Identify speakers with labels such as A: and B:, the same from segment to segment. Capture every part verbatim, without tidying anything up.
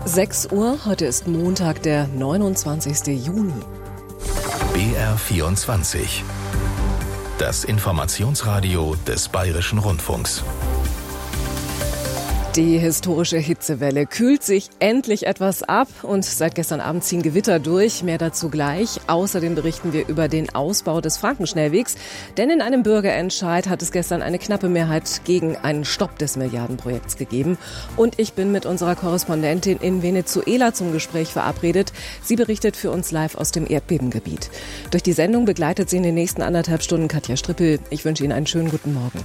A: sechs Uhr, heute ist Montag, der neunundzwanzigsten Juni.
B: B R vierundzwanzig. Das Informationsradio des Bayerischen Rundfunks.
A: Die historische Hitzewelle kühlt sich endlich etwas ab und seit gestern Abend ziehen Gewitter durch. Mehr dazu gleich. Außerdem berichten wir über den Ausbau des Frankenschnellwegs. Denn in einem Bürgerentscheid hat es gestern eine knappe Mehrheit gegen einen Stopp des Milliardenprojekts gegeben. Und ich bin mit unserer Korrespondentin in Venezuela zum Gespräch verabredet. Sie berichtet für uns live aus dem Erdbebengebiet. Durch die Sendung begleitet sie in den nächsten anderthalb Stunden Katja Strippel. Ich wünsche Ihnen einen schönen guten Morgen.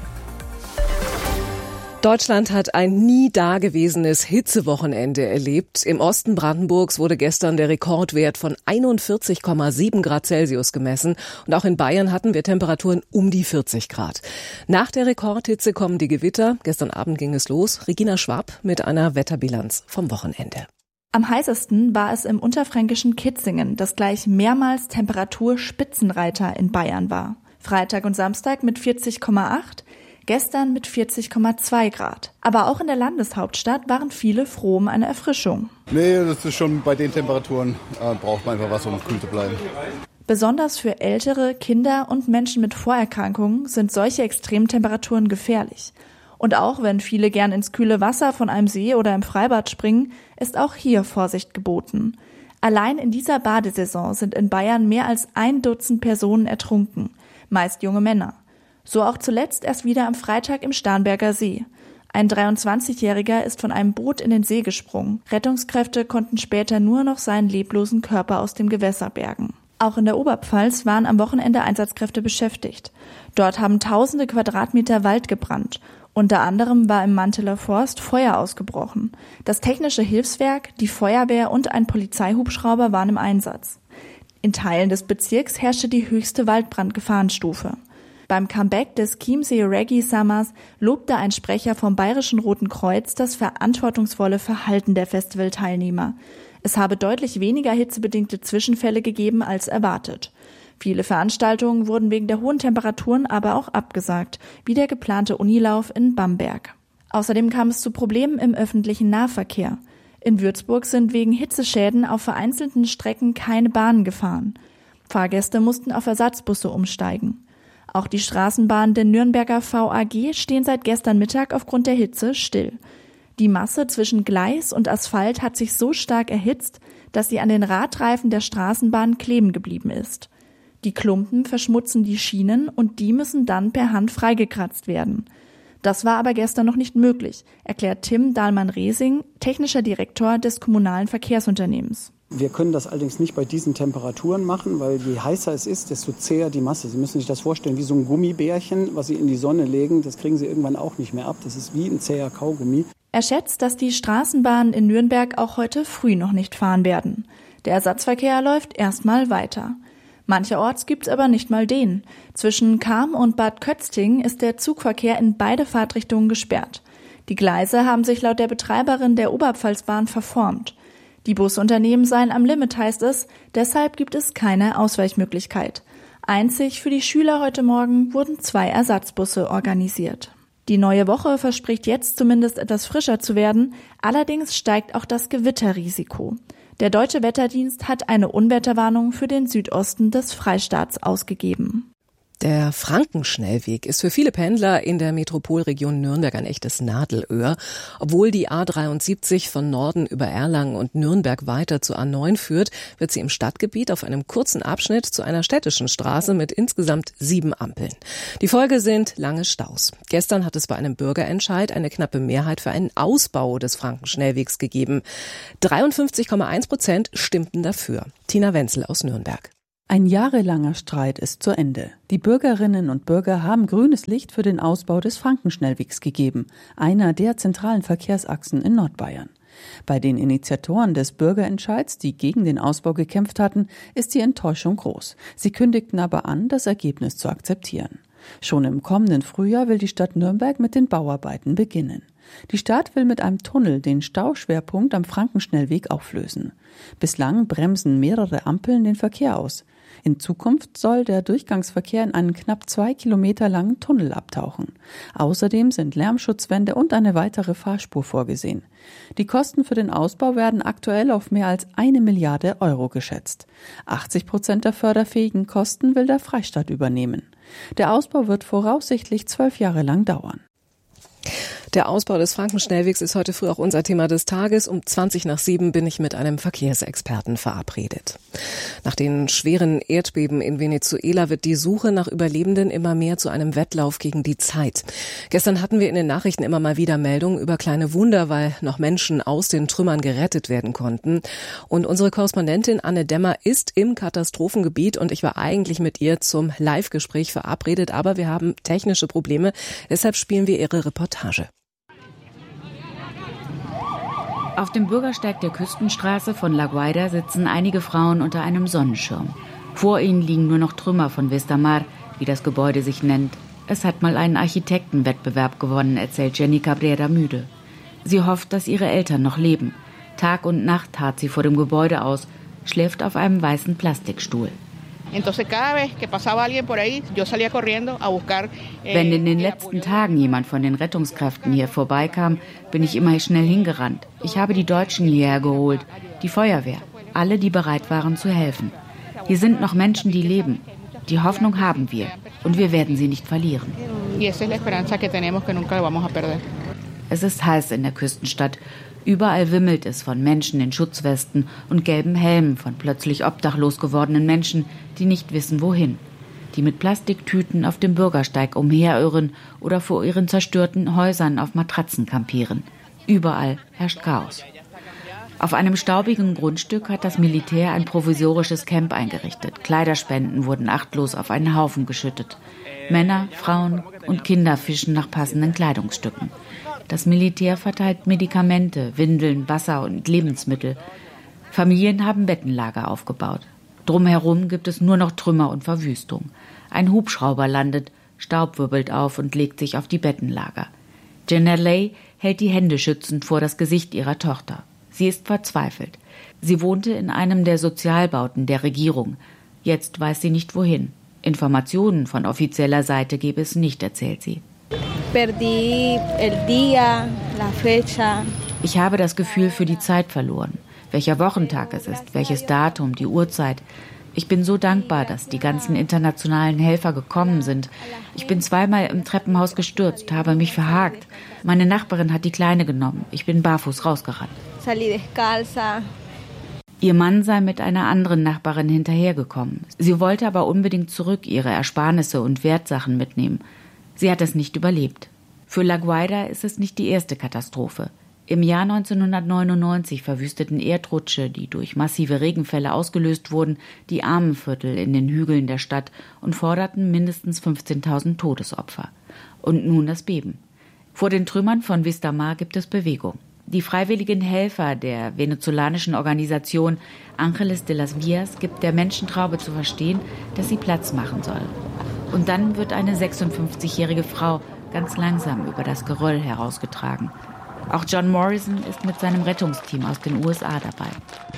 A: Deutschland hat ein nie dagewesenes Hitzewochenende erlebt. Im Osten Brandenburgs wurde gestern der Rekordwert von einundvierzig Komma sieben Grad Celsius gemessen. Und auch in Bayern hatten wir Temperaturen um die vierzig Grad. Nach der Rekordhitze kommen die Gewitter. Gestern Abend ging es los. Regina Schwab mit einer Wetterbilanz vom Wochenende.
C: Am heißesten war es im unterfränkischen Kitzingen, das gleich mehrmals Temperaturspitzenreiter in Bayern war. Freitag und Samstag mit vierzig Komma acht. Gestern mit vierzig Komma zwei Grad. Aber auch in der Landeshauptstadt waren viele froh um eine Erfrischung.
D: Nee, das ist schon bei den Temperaturen, äh, braucht man einfach was, um kühl zu bleiben.
C: Besonders für ältere, Kinder und Menschen mit Vorerkrankungen sind solche Extremtemperaturen gefährlich. Und auch wenn viele gern ins kühle Wasser von einem See oder im Freibad springen, ist auch hier Vorsicht geboten. Allein in dieser Badesaison sind in Bayern mehr als ein Dutzend Personen ertrunken, meist junge Männer. So auch zuletzt erst wieder am Freitag im Starnberger See. Ein dreiundzwanzigjähriger ist von einem Boot in den See gesprungen. Rettungskräfte konnten später nur noch seinen leblosen Körper aus dem Gewässer bergen. Auch in der Oberpfalz waren am Wochenende Einsatzkräfte beschäftigt. Dort haben tausende Quadratmeter Wald gebrannt. Unter anderem war im Manteler Forst Feuer ausgebrochen. Das technische Hilfswerk, die Feuerwehr und ein Polizeihubschrauber waren im Einsatz. In Teilen des Bezirks herrschte die höchste Waldbrandgefahrenstufe. Beim Comeback des Chiemsee Reggae Summers lobte ein Sprecher vom Bayerischen Roten Kreuz das verantwortungsvolle Verhalten der Festivalteilnehmer. Es habe deutlich weniger hitzebedingte Zwischenfälle gegeben als erwartet. Viele Veranstaltungen wurden wegen der hohen Temperaturen aber auch abgesagt, wie der geplante Unilauf in Bamberg. Außerdem kam es zu Problemen im öffentlichen Nahverkehr. In Würzburg sind wegen Hitzeschäden auf vereinzelten Strecken keine Bahnen gefahren. Fahrgäste mussten auf Ersatzbusse umsteigen. Auch die Straßenbahnen der Nürnberger V A G stehen seit gestern Mittag aufgrund der Hitze still. Die Masse zwischen Gleis und Asphalt hat sich so stark erhitzt, dass sie an den Radreifen der Straßenbahn kleben geblieben ist. Die Klumpen verschmutzen die Schienen und die müssen dann per Hand freigekratzt werden. Das war aber gestern noch nicht möglich, erklärt Tim Dahlmann-Resing, technischer Direktor des kommunalen Verkehrsunternehmens.
E: Wir können das allerdings nicht bei diesen Temperaturen machen, weil je heißer es ist, desto zäher die Masse. Sie müssen sich das vorstellen wie so ein Gummibärchen, was Sie in die Sonne legen. Das kriegen Sie irgendwann auch nicht mehr ab. Das ist wie ein zäher Kaugummi.
C: Er schätzt, dass die Straßenbahnen in Nürnberg auch heute früh noch nicht fahren werden. Der Ersatzverkehr läuft erstmal weiter. Mancherorts gibt's aber nicht mal den. Zwischen Cham und Bad Kötzting ist der Zugverkehr in beide Fahrtrichtungen gesperrt. Die Gleise haben sich laut der Betreiberin der Oberpfalzbahn verformt. Die Busunternehmen seien am Limit, heißt es, deshalb gibt es keine Ausweichmöglichkeit. Einzig für die Schüler heute Morgen wurden zwei Ersatzbusse organisiert. Die neue Woche verspricht jetzt zumindest etwas frischer zu werden, allerdings steigt auch das Gewitterrisiko. Der Deutsche Wetterdienst hat eine Unwetterwarnung für den Südosten des Freistaats ausgegeben.
A: Der Frankenschnellweg ist für viele Pendler in der Metropolregion Nürnberg ein echtes Nadelöhr. Obwohl die A dreiundsiebzig von Norden über Erlangen und Nürnberg weiter zur A neun führt, wird sie im Stadtgebiet auf einem kurzen Abschnitt zu einer städtischen Straße mit insgesamt sieben Ampeln. Die Folge sind lange Staus. Gestern hat es bei einem Bürgerentscheid eine knappe Mehrheit für einen Ausbau des Frankenschnellwegs gegeben. dreiundfünfzig Komma eins Prozent stimmten dafür. Tina Wenzel aus Nürnberg.
F: Ein jahrelanger Streit ist zu Ende. Die Bürgerinnen und Bürger haben grünes Licht für den Ausbau des Frankenschnellwegs gegeben, einer der zentralen Verkehrsachsen in Nordbayern. Bei den Initiatoren des Bürgerentscheids, die gegen den Ausbau gekämpft hatten, ist die Enttäuschung groß. Sie kündigten aber an, das Ergebnis zu akzeptieren. Schon im kommenden Frühjahr will die Stadt Nürnberg mit den Bauarbeiten beginnen. Die Stadt will mit einem Tunnel den Stauschwerpunkt am Frankenschnellweg auflösen. Bislang bremsen mehrere Ampeln den Verkehr aus. In Zukunft soll der Durchgangsverkehr in einen knapp zwei Kilometer langen Tunnel abtauchen. Außerdem sind Lärmschutzwände und eine weitere Fahrspur vorgesehen. Die Kosten für den Ausbau werden aktuell auf mehr als eine Milliarde Euro geschätzt. achtzig Prozent der förderfähigen Kosten will der Freistaat übernehmen. Der Ausbau wird voraussichtlich zwölf Jahre lang dauern.
A: Der Ausbau des Frankenschnellwegs ist heute früh auch unser Thema des Tages. Um zwanzig nach sieben bin ich mit einem Verkehrsexperten verabredet. Nach den schweren Erdbeben in Venezuela wird die Suche nach Überlebenden immer mehr zu einem Wettlauf gegen die Zeit. Gestern hatten wir in den Nachrichten immer mal wieder Meldungen über kleine Wunder, weil noch Menschen aus den Trümmern gerettet werden konnten. Und unsere Korrespondentin Anne Demmer ist im Katastrophengebiet und ich war eigentlich mit ihr zum Live-Gespräch verabredet, aber wir haben technische Probleme. Deshalb spielen wir ihre Reportage.
G: Auf dem Bürgersteig der Küstenstraße von La Guaira sitzen einige Frauen unter einem Sonnenschirm. Vor ihnen liegen nur noch Trümmer von Vistamar, wie das Gebäude sich nennt. Es hat mal einen Architektenwettbewerb gewonnen, erzählt Jenny Cabrera müde. Sie hofft, dass ihre Eltern noch leben. Tag und Nacht harrt sie vor dem Gebäude aus, schläft auf einem weißen Plastikstuhl. Wenn in den letzten Tagen jemand von den Rettungskräften hier vorbeikam, bin ich immer schnell hingerannt. Ich habe die Deutschen hierher geholt, die Feuerwehr, alle, die bereit waren zu helfen. Hier sind noch Menschen, die leben. Die Hoffnung haben wir und wir werden sie nicht verlieren. Es ist heiß in der Küstenstadt. Überall wimmelt es von Menschen in Schutzwesten und gelben Helmen, von plötzlich obdachlos gewordenen Menschen, die nicht wissen, wohin. Die mit Plastiktüten auf dem Bürgersteig umherirren oder vor ihren zerstörten Häusern auf Matratzen kampieren. Überall herrscht Chaos. Auf einem staubigen Grundstück hat das Militär ein provisorisches Camp eingerichtet. Kleiderspenden wurden achtlos auf einen Haufen geschüttet. Männer, Frauen und Kinder fischen nach passenden Kleidungsstücken. Das Militär verteilt Medikamente, Windeln, Wasser und Lebensmittel. Familien haben Bettenlager aufgebaut. Drumherum gibt es nur noch Trümmer und Verwüstung. Ein Hubschrauber landet, Staub wirbelt auf und legt sich auf die Bettenlager. Jenna Lay hält die Hände schützend vor das Gesicht ihrer Tochter. Sie ist verzweifelt. Sie wohnte in einem der Sozialbauten der Regierung. Jetzt weiß sie nicht wohin. Informationen von offizieller Seite gebe es nicht, erzählt sie. Ich habe das Gefühl für die Zeit verloren. Welcher Wochentag es ist, welches Datum, die Uhrzeit. Ich bin so dankbar, dass die ganzen internationalen Helfer gekommen sind. Ich bin zweimal im Treppenhaus gestürzt, habe mich verhakt. Meine Nachbarin hat die Kleine genommen. Ich bin barfuß rausgerannt. Ihr Mann sei mit einer anderen Nachbarin hinterhergekommen. Sie wollte aber unbedingt zurück ihre Ersparnisse und Wertsachen mitnehmen. Sie hat es nicht überlebt. Für La Guaira ist es nicht die erste Katastrophe. Im Jahr neunzehnhundertneunundneunzig verwüsteten Erdrutsche, die durch massive Regenfälle ausgelöst wurden, die Armenviertel in den Hügeln der Stadt und forderten mindestens fünfzehntausend Todesopfer. Und nun das Beben. Vor den Trümmern von Vistamar gibt es Bewegung. Die freiwilligen Helfer der venezolanischen Organisation Ángeles de las Vías gibt der Menschentraube zu verstehen, dass sie Platz machen soll. Und dann wird eine sechsundfünfzigjährige Frau ganz langsam über das Geröll herausgetragen. Auch John Morrison ist mit seinem Rettungsteam aus den U S A dabei.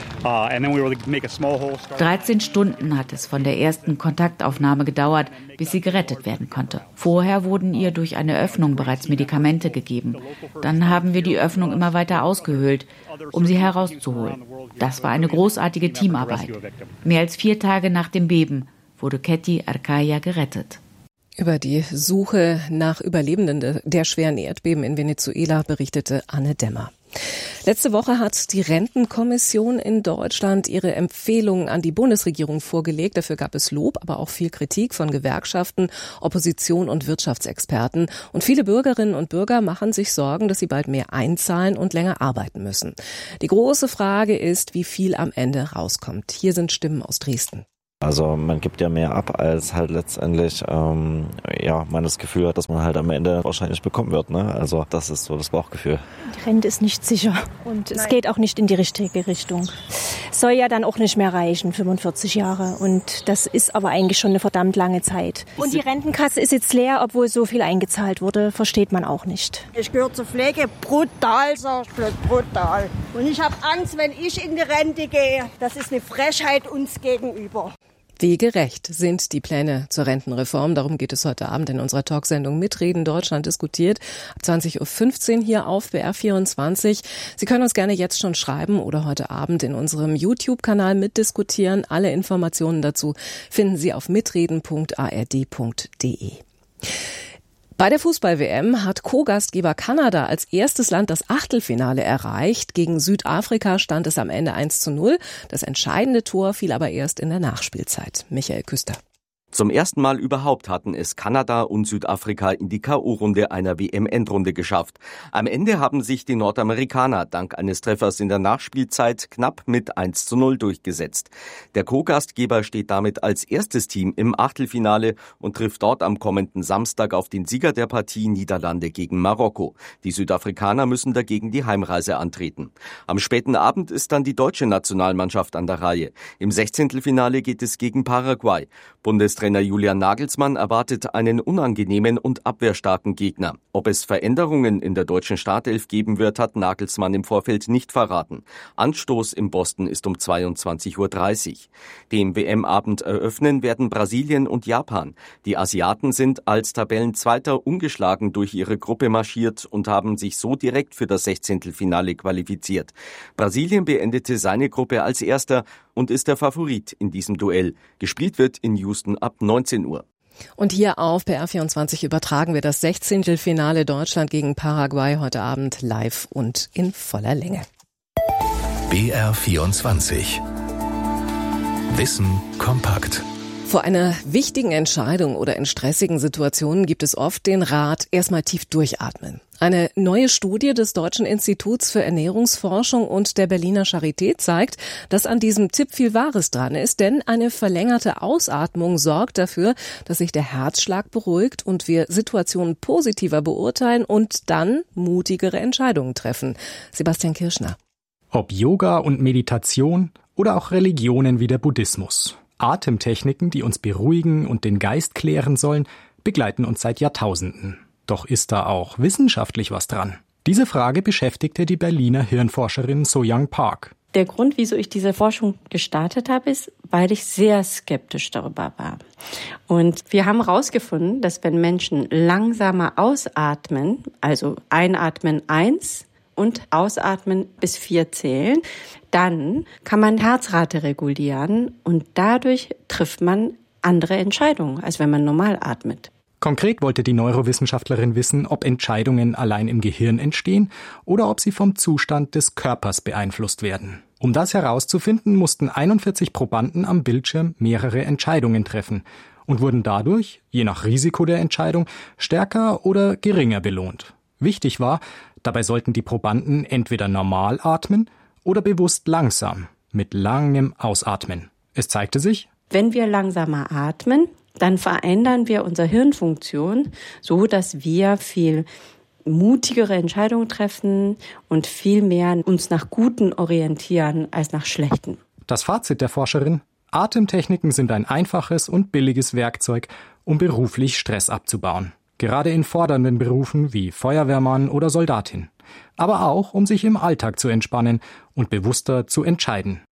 G: dreizehn Stunden hat es von der ersten Kontaktaufnahme gedauert, bis sie gerettet werden konnte. Vorher wurden ihr durch eine Öffnung bereits Medikamente gegeben. Dann haben wir die Öffnung immer weiter ausgehöhlt, um sie herauszuholen. Das war eine großartige Teamarbeit. Mehr als vier Tage nach dem Beben wurde Ketty Arcaya gerettet.
A: Über die Suche nach Überlebenden der schweren Erdbeben in Venezuela berichtete Anne Demmer. Letzte Woche hat die Rentenkommission in Deutschland ihre Empfehlungen an die Bundesregierung vorgelegt. Dafür gab es Lob, aber auch viel Kritik von Gewerkschaften, Opposition und Wirtschaftsexperten. Und viele Bürgerinnen und Bürger machen sich Sorgen, dass sie bald mehr einzahlen und länger arbeiten müssen. Die große Frage ist, wie viel am Ende rauskommt. Hier sind Stimmen aus Dresden.
H: Also man gibt ja mehr ab, als halt letztendlich ähm, ja man das Gefühl hat, dass man halt am Ende wahrscheinlich bekommen wird. Ne? Also das ist so das Bauchgefühl.
I: Die Rente ist nicht sicher und Nein. Es geht auch nicht in die richtige Richtung. Soll ja dann auch nicht mehr reichen, fünfundvierzig Jahre. Und das ist aber eigentlich schon eine verdammt lange Zeit. Und die Rentenkasse ist jetzt leer, obwohl so viel eingezahlt wurde, versteht man auch nicht.
J: Ich gehöre zur Pflege, brutal, sag ich, brutal. Und ich habe Angst, wenn ich in die Rente gehe. Das ist eine Frechheit uns gegenüber.
A: Wie gerecht sind die Pläne zur Rentenreform? Darum geht es heute Abend in unserer Talksendung Mitreden Deutschland diskutiert. Ab zwanzig Uhr fünfzehn hier auf B R vierundzwanzig. Sie können uns gerne jetzt schon schreiben oder heute Abend in unserem YouTube-Kanal mitdiskutieren. Alle Informationen dazu finden Sie auf mitreden punkt a r d punkt d e. Bei der Fußball-W M hat Co-Gastgeber Kanada als erstes Land das Achtelfinale erreicht. Gegen Südafrika stand es am Ende eins zu null. Das entscheidende Tor fiel aber erst in der Nachspielzeit. Michael Küster.
K: Zum ersten Mal überhaupt hatten es Kanada und Südafrika in die K O-Runde einer W M-Endrunde geschafft. Am Ende haben sich die Nordamerikaner dank eines Treffers in der Nachspielzeit knapp mit eins zu null durchgesetzt. Der Co-Gastgeber steht damit als erstes Team im Achtelfinale und trifft dort am kommenden Samstag auf den Sieger der Partie Niederlande gegen Marokko. Die Südafrikaner müssen dagegen die Heimreise antreten. Am späten Abend ist dann die deutsche Nationalmannschaft an der Reihe. Im Sechzehntelfinale geht es gegen Paraguay. Bundestrainer Julian Nagelsmann erwartet einen unangenehmen und abwehrstarken Gegner. Ob es Veränderungen in der deutschen Startelf geben wird, hat Nagelsmann im Vorfeld nicht verraten. Anstoß im Boston ist um zweiundzwanzig Uhr dreißig. Den W M-Abend eröffnen werden Brasilien und Japan. Die Asiaten sind als Tabellenzweiter ungeschlagen durch ihre Gruppe marschiert und haben sich so direkt für das Sechzehntelfinale qualifiziert. Brasilien beendete seine Gruppe als Erster und ist der Favorit in diesem Duell. Gespielt wird in Houston ab neunzehn Uhr.
A: Und hier auf B R vierundzwanzig übertragen wir das Sechzehntelfinale Deutschland gegen Paraguay heute Abend live und in voller Länge.
B: B R vierundzwanzig. Wissen kompakt.
A: Vor einer wichtigen Entscheidung oder in stressigen Situationen gibt es oft den Rat, erstmal tief durchatmen. Eine neue Studie des Deutschen Instituts für Ernährungsforschung und der Berliner Charité zeigt, dass an diesem Tipp viel Wahres dran ist, denn eine verlängerte Ausatmung sorgt dafür, dass sich der Herzschlag beruhigt und wir Situationen positiver beurteilen und dann mutigere Entscheidungen treffen. Sebastian Kirschner.
L: Ob Yoga und Meditation oder auch Religionen wie der Buddhismus. Atemtechniken, die uns beruhigen und den Geist klären sollen, begleiten uns seit Jahrtausenden. Doch ist da auch wissenschaftlich was dran? Diese Frage beschäftigte die Berliner Hirnforscherin So-Young Park.
M: Der Grund, wieso ich diese Forschung gestartet habe, ist, weil ich sehr skeptisch darüber war. Und wir haben herausgefunden, dass wenn Menschen langsamer ausatmen, also einatmen eins und ausatmen bis vier zählen, dann kann man Herzrate regulieren und dadurch trifft man andere Entscheidungen, als wenn man normal atmet.
L: Konkret wollte die Neurowissenschaftlerin wissen, ob Entscheidungen allein im Gehirn entstehen oder ob sie vom Zustand des Körpers beeinflusst werden. Um das herauszufinden, mussten einundvierzig Probanden am Bildschirm mehrere Entscheidungen treffen und wurden dadurch, je nach Risiko der Entscheidung, stärker oder geringer belohnt. Wichtig war, dabei sollten die Probanden entweder normal atmen oder bewusst langsam, mit langem Ausatmen. Es zeigte sich,
M: wenn wir langsamer atmen, dann verändern wir unsere Hirnfunktion, so dass wir viel mutigere Entscheidungen treffen und viel mehr uns nach Guten orientieren als nach Schlechten.
L: Das Fazit der Forscherin: Atemtechniken sind ein einfaches und billiges Werkzeug, um beruflich Stress abzubauen. Gerade in fordernden Berufen wie Feuerwehrmann oder Soldatin. Aber auch, um sich im Alltag zu entspannen und bewusster zu entscheiden.